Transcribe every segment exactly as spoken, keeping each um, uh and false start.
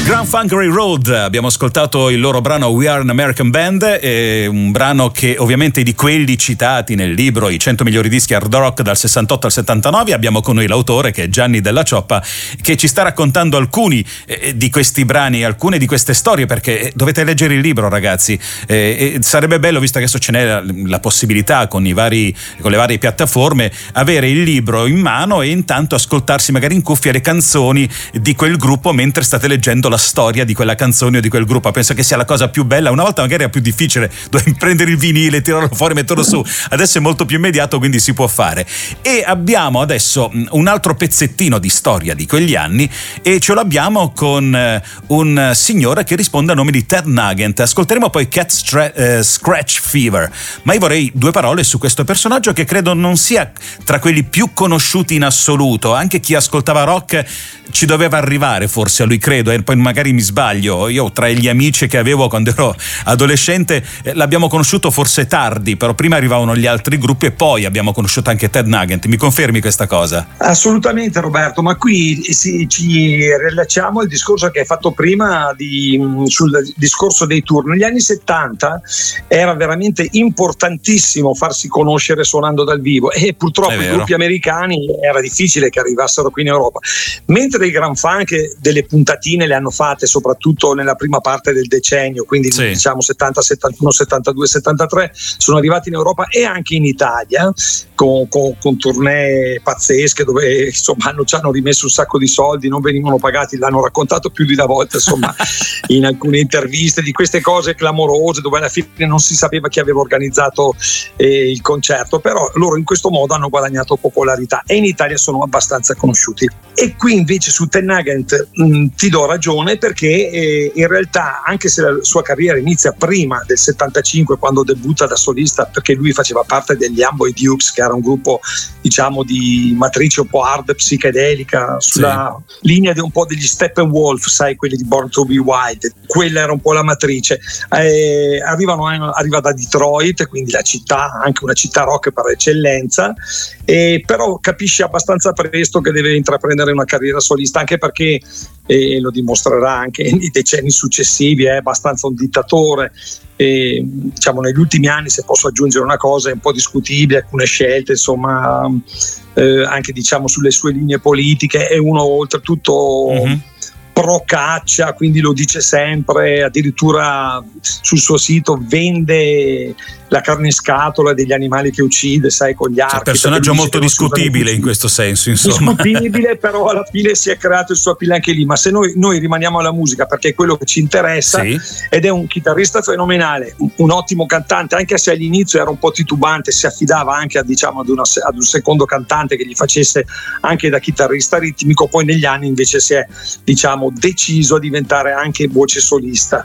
Grand Funk Railroad, abbiamo ascoltato il loro brano We Are an American Band, è un brano che ovviamente è di quelli citati nel libro I cento migliori dischi hard rock dal sessantotto al settantanove. Abbiamo con noi l'autore, che è Gianni Della Cioppa, che ci sta raccontando alcuni eh, di questi brani, alcune di queste storie, perché dovete leggere il libro, ragazzi, eh, e sarebbe bello, visto che adesso ce n'è la, la possibilità con i vari con le varie piattaforme, avere il libro in mano e intanto ascoltarsi magari in cuffia le canzoni di quel gruppo mentre state leggendo la storia di quella canzone o di quel gruppo. Penso che sia la cosa più bella. Una volta magari era più difficile, dovevi prendere il vinile, tirarlo fuori, metterlo su. Adesso è molto più immediato, quindi si può fare. E abbiamo adesso un altro pezzettino di storia di quegli anni, e ce l'abbiamo con un signore che risponde a nome di Ted Nugent. Ascolteremo poi Cat Stra- eh, Scratch Fever, ma io vorrei due parole su questo personaggio che credo non sia tra quelli più conosciuti in assoluto. Anche chi ascoltava rock ci doveva arrivare forse a lui, credo, e poi magari mi sbaglio. Io tra gli amici che avevo quando ero adolescente eh, l'abbiamo conosciuto forse tardi, però prima arrivavano gli altri gruppi e poi abbiamo conosciuto anche Ted Nugent. Mi confermi questa cosa? Assolutamente, Roberto, ma qui si, ci rilacciamo al discorso che hai fatto prima di, sul discorso dei tour. Negli anni settanta era veramente importantissimo farsi conoscere suonando dal vivo, e purtroppo i gruppi americani era difficile che arrivassero qui in Europa, mentre i Grand Funk delle puntatine le hanno fatte soprattutto nella prima parte del decennio, quindi sì, diciamo settanta, settantuno, settantadue, settantatré, sono arrivati in Europa e anche in Italia con, con, con tournée pazzesche dove insomma hanno, ci hanno rimesso un sacco di soldi, non venivano pagati, l'hanno raccontato più di una volta insomma in alcune interviste, di queste cose clamorose dove alla fine non si sapeva chi aveva organizzato eh, il concerto, però loro in questo modo hanno guadagnato popolarità e in Italia sono abbastanza conosciuti. E qui invece su Ted Nugent mh, ti do ragione, perché eh, in realtà, anche se la sua carriera inizia prima del settantacinque, quando debutta da solista, perché lui faceva parte degli Amboy Dukes, che era un gruppo diciamo di matrice un po' hard psichedelica, sulla sì, linea di un po' degli Steppenwolf, sai, quelli di Born to Be Wild, quella era un po' la matrice. Eh, arrivano, arriva da Detroit, quindi la città, anche una città rock per eccellenza, eh, però capisce abbastanza presto che deve intraprendere una carriera solista, anche perché e lo dimostrerà anche nei decenni successivi, è abbastanza un dittatore. E, diciamo, negli ultimi anni, se posso aggiungere una cosa, è un po' discutibile alcune scelte, insomma, eh, anche diciamo sulle sue linee politiche. È uno oltretutto mm-hmm. pro caccia, quindi lo dice sempre, addirittura sul suo sito vende la carne in scatola degli animali che uccide, sai, con gli archi. È un personaggio molto discutibile in questo senso, insomma. Discutibile, però alla fine si è creato il suo appeal anche lì. Ma se noi, noi rimaniamo alla musica, perché è quello che ci interessa, sì, ed è un chitarrista fenomenale, un, un ottimo cantante, anche se all'inizio era un po' titubante, si affidava anche a, diciamo, ad, una, ad un secondo cantante che gli facesse anche da chitarrista ritmico. Poi negli anni invece si è, diciamo, deciso a diventare anche voce solista.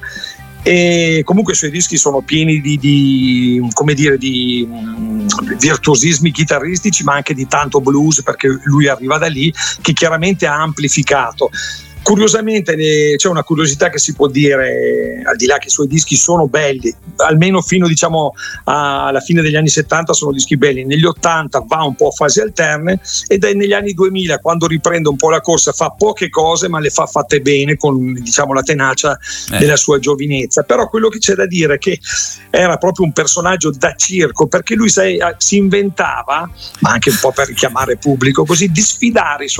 E comunque i suoi dischi sono pieni di, di come dire, di um, virtuosismi chitarristici, ma anche di tanto blues, perché lui arriva da lì, che chiaramente ha amplificato. Curiosamente c'è una curiosità che si può dire, al di là che i suoi dischi sono belli, almeno fino diciamo alla fine degli anni settanta sono dischi belli, negli ottanta va un po' a fasi alterne, ed è negli anni duemila, quando riprende un po' la corsa, fa poche cose ma le fa fatte bene, con diciamo la tenacia eh. della sua giovinezza. Però quello che c'è da dire è che era proprio un personaggio da circo, perché lui sai, si inventava, ma anche un po' per richiamare pubblico, così, di sfidare i suoi